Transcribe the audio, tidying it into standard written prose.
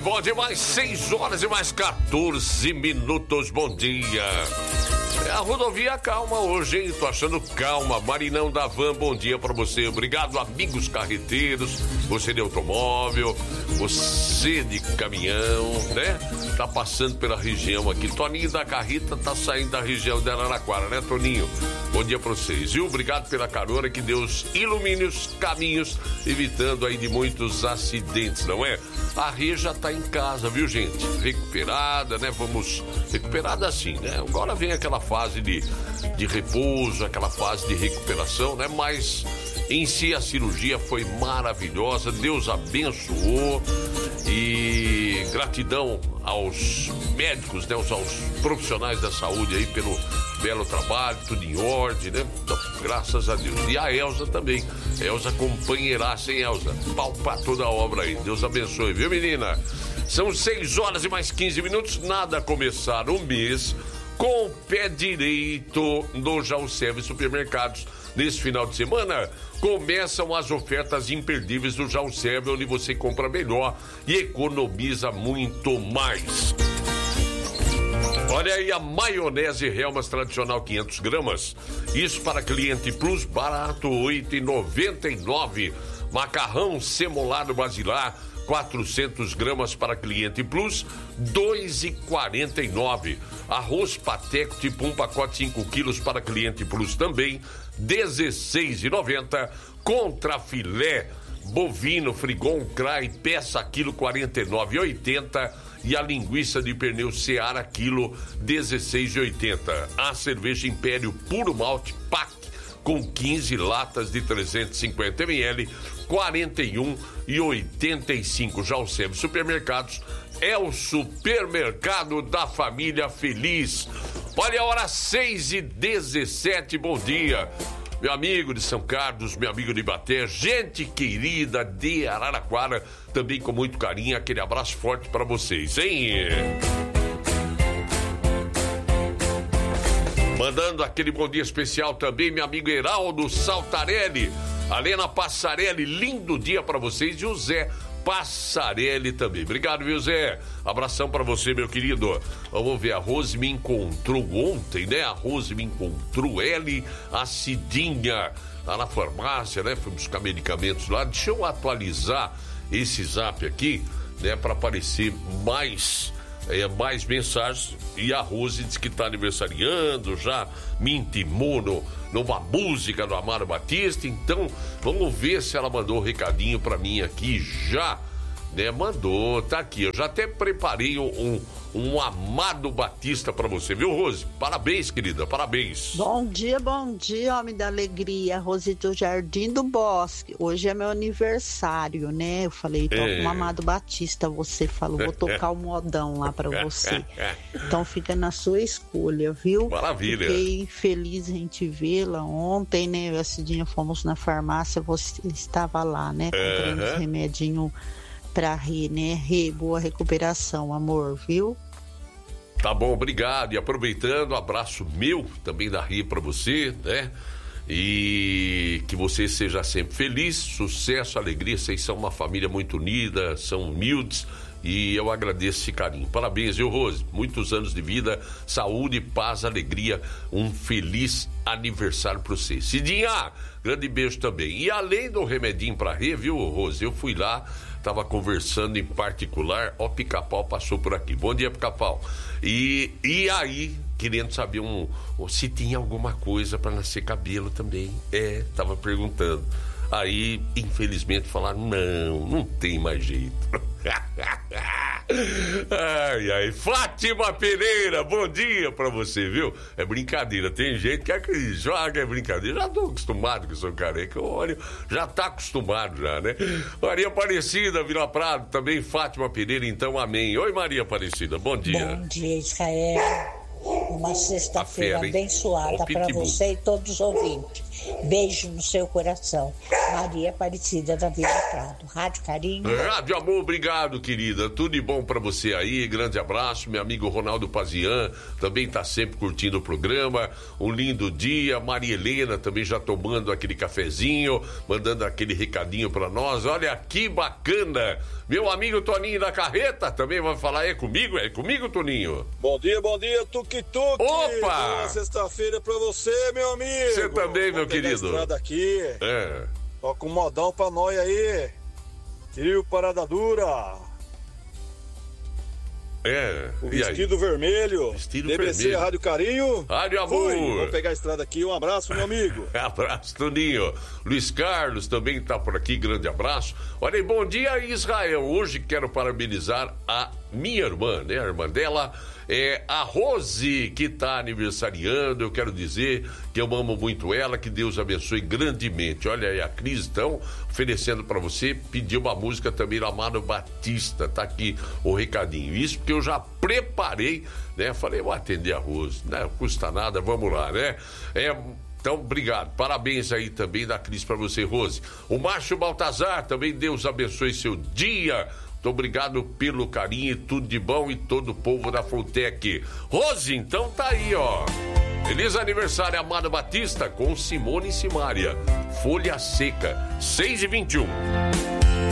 bom demais, 6 horas e mais 14 minutos, bom dia. A rodovia calma hoje, hein? Tô achando calma. Marinão da Van, bom dia pra você. Obrigado, amigos carreteiros, você de automóvel, você de caminhão, né? Tá passando pela região aqui. Toninho da Carrita tá saindo da região de Araraquara, né, Toninho? Bom dia pra vocês, viu? Obrigado pela carona, que Deus ilumine os caminhos, evitando aí de muitos acidentes, não é? A Rê já tá em casa, viu, gente? Recuperada, né? Vamos... Recuperada assim, né? Agora vem aquela fase de repouso, aquela fase de recuperação, né? Mas em si a cirurgia foi maravilhosa, Deus abençoou e gratidão aos médicos, né? Aos profissionais da saúde aí pelo belo trabalho, tudo em ordem, né? Então, graças a Deus. E a Elza também. Elza companheiraça, hein, Elza? Pau pra toda a obra aí. Deus abençoe, viu, menina? São 6 horas e mais 15 minutos, nada a começar o mês com o pé direito no Jauserve Supermercados. Nesse final de semana, começam as ofertas imperdíveis do Jauserve, onde você compra melhor e economiza muito mais. Olha aí a maionese Helmas tradicional 500 gramas. Isso para cliente plus, barato, R$ 8,99. Macarrão semolado basilar, 400 gramas para cliente plus, R$ 2,49. Arroz pateco tipo 1 pacote 5 quilos para cliente plus também, R$ 16,90. Contra filé bovino Frigon Cray peça quilo R$ 49,80. E a linguiça de pernil Seara quilo R$ 16,80. A cerveja Império Puro Malte Pack com 15 latas de 350 ml, R$ 41,85. Já o Jauserve Supermercados é o supermercado da família feliz. Olha a hora 6h17, bom dia. Meu amigo de São Carlos, meu amigo de Ibaté, gente querida de Araraquara, também com muito carinho, aquele abraço forte para vocês, hein? Mandando aquele bom dia especial também, meu amigo Heraldo Saltarelli, a Lena Passarelli, lindo dia para vocês, e o Zé Passarelli também. Obrigado, viu, Zé? Abração pra você, meu querido. Vamos ver, a Rose me encontrou ontem, né? A Rose me encontrou, a Cidinha, lá na farmácia, né? Fui buscar medicamentos lá. Deixa eu atualizar esse zap aqui, né? Pra aparecer mais mensagens. E a Rose diz que tá aniversariando, já me intimou numa música do Amaro Batista. Então, vamos ver se ela mandou um recadinho pra mim aqui já, né? Mandou, tá aqui. Eu já até preparei um Amado Batista pra você, viu, Rose? Parabéns, querida, parabéns. Bom dia, homem da alegria. Rose do Jardim do Bosque. Hoje é meu aniversário, né? Eu falei, toca um Amado Batista. Você falou, vou tocar o modão lá pra você. Então fica na sua escolha, viu? Maravilha. Fiquei feliz em te vê-la ontem, né? A Cidinha, fomos na farmácia, você estava lá, né? Comprando uns remedinhos pra Rê, né? Rê, boa recuperação, amor, viu? Tá bom, obrigado. E aproveitando, abraço meu também da Rê pra você, né? E que você seja sempre feliz, sucesso, alegria. Vocês são uma família muito unida, são humildes. E eu agradeço esse carinho. Parabéns, viu, Rose? Muitos anos de vida, saúde, paz, alegria. Um feliz aniversário pra você. Cidinha, grande beijo também. E além do remedinho pra Rê, viu, Rose? Eu fui lá, tava conversando em particular. Ó, Pica-Pau passou por aqui. Bom dia, Pica-Pau. E aí, querendo saber se tinha alguma coisa pra nascer cabelo também. Tava perguntando. Aí, infelizmente, falaram, não tem mais jeito. Ai, Fátima Pereira, bom dia pra você, viu? É brincadeira, tem gente que joga, é brincadeira. Já tô acostumado que sou careca, olha, já tá acostumado já, né? Maria Aparecida, Vila Prado, também Fátima Pereira, então amém. Oi, Maria Aparecida, bom dia. Bom dia, Israel. Uma sexta-feira abençoada para você e todos os ouvintes. Beijo no seu coração. Maria Aparecida da Vila Prado. Rádio Carinho. Rádio Amor, obrigado, querida. Tudo de bom pra você aí. Grande abraço. Meu amigo Ronaldo Pazian também tá sempre curtindo o programa. Um lindo dia. Maria Helena também já tomando aquele cafezinho, mandando aquele recadinho pra nós. Olha que bacana. Meu amigo Toninho da Carreta também vai falar. É comigo, Toninho? Bom dia, tuk-tuk. Opa! Boa sexta-feira pra você, meu amigo. Você também, meu querido. Estrada aqui. Toca um modão pra nós aí. Trio Parada Dura. O vestido vermelho. Vestido DBC, vermelho. Rádio Carinho. Rádio Amor. Vamos pegar a estrada aqui. Um abraço, meu amigo. Abraço, Toninho. Luiz Carlos também tá por aqui. Grande abraço. Olha aí, bom dia, Israel. Hoje quero parabenizar a minha irmã, né? A irmã dela é a Rose, que tá aniversariando. Eu quero dizer que eu amo muito ela, que Deus abençoe grandemente. Olha aí, a Cris, então, oferecendo pra você, pediu uma música também do Amado Batista. Tá aqui o recadinho. Isso porque eu já preparei, né? Falei, vou atender a Rose, né? Não custa nada, vamos lá, né? Então, obrigado. Parabéns aí também da Cris pra você, Rose. O Márcio Baltazar, também Deus abençoe seu dia. Muito obrigado pelo carinho e tudo de bom e todo o povo da Fultec. Rose, então tá aí, ó. Feliz aniversário, Amado Batista, com Simone e Simária. Folha Seca, 6h21.